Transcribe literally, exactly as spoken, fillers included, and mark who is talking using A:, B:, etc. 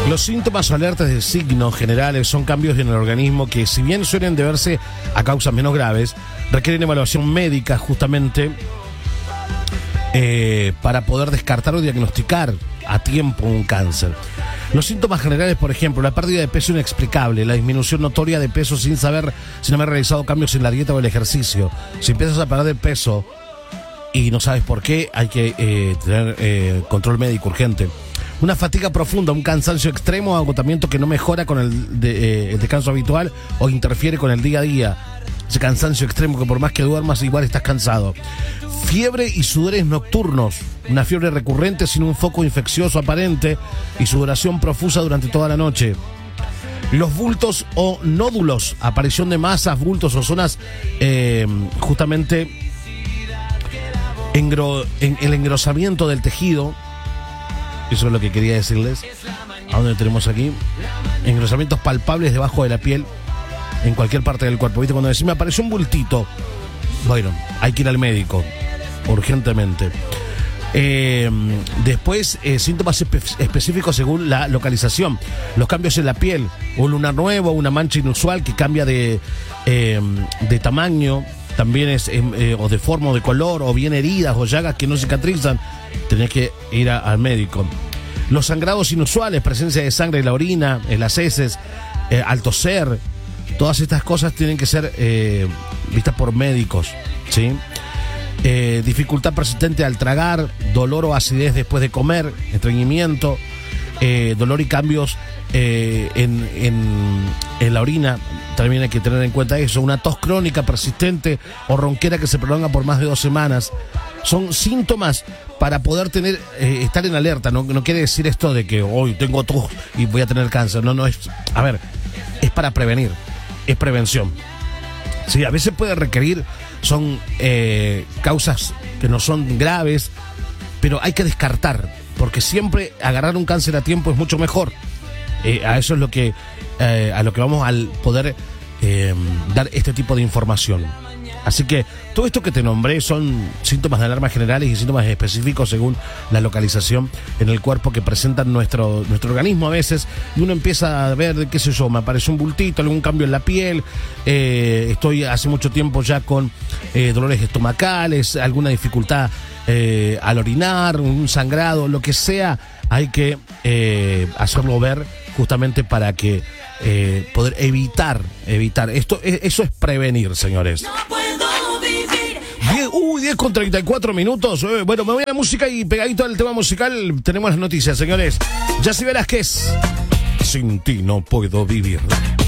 A: Los síntomas o alertas de signos generales son cambios en el organismo que, si bien suelen deberse a causas menos graves, requieren evaluación médica justamente eh, para poder descartar o diagnosticar a tiempo un cáncer. Los síntomas generales, por ejemplo, la pérdida de peso inexplicable, la disminución notoria de peso sin saber, sin haber realizado cambios en la dieta o el ejercicio. Si empiezas a perder peso y no sabes por qué, hay que eh, tener eh, control médico urgente. Una fatiga profunda, un cansancio extremo, agotamiento que no mejora con el, de, eh, el descanso habitual o interfiere con el día a día. Ese cansancio extremo que por más que duermas igual estás cansado. Fiebre y sudores nocturnos, una fiebre recurrente sin un foco infeccioso aparente y sudoración profusa durante toda la noche. Los bultos o nódulos, aparición de masas, bultos o zonas eh, justamente engro, en, el engrosamiento del tejido. Eso es lo que quería decirles. ¿A dónde tenemos aquí? Engrosamientos palpables debajo de la piel en cualquier parte del cuerpo. ¿Viste? Cuando decís, me apareció un bultito, bueno, hay que ir al médico urgentemente. Eh, después, eh, síntomas espe- específicos según la localización. Los cambios en la piel, un lunar nuevo, una mancha inusual que cambia de, eh, de tamaño, también es eh, o de forma o de color, o bien heridas o llagas que no cicatrizan. Tenés que ir a, al médico. Los sangrados inusuales, presencia de sangre en la orina, en las heces, eh, al toser. Todas estas cosas tienen que ser eh, vistas por médicos, ¿sí? Eh, dificultad persistente al tragar, dolor o acidez después de comer, estreñimiento, eh, dolor y cambios eh, en, en, en la orina. También hay que tener en cuenta eso. Una tos crónica persistente o ronquera que se prolonga por más de dos semanas. Son síntomas para poder tener eh, estar en alerta. No, no quiere decir esto de que hoy tengo tos y voy a tener cáncer. No, no es. A ver, es para prevenir. Es prevención. Sí, a veces puede requerir, son eh, causas que no son graves, pero hay que descartar, porque siempre agarrar un cáncer a tiempo es mucho mejor. Eh, a eso es lo que eh, a lo que vamos al poder eh, dar este tipo de información. Así que todo esto que te nombré son síntomas de alarma generales y síntomas específicos según la localización en el cuerpo que presentan nuestro, nuestro organismo a veces, y uno empieza a ver, qué sé yo, me apareció un bultito, algún cambio en la piel, eh, estoy hace mucho tiempo ya con eh, dolores estomacales, alguna dificultad eh, al orinar, un sangrado, lo que sea, hay que eh, hacerlo ver justamente para que eh, poder evitar, evitar. Esto, eso es prevenir, señores. diez, uy, diez con treinta y cuatro minutos. Eh, bueno, me voy a la música y pegadito al tema musical tenemos las noticias, señores. Yacy Velázquez, sin ti no puedo vivir.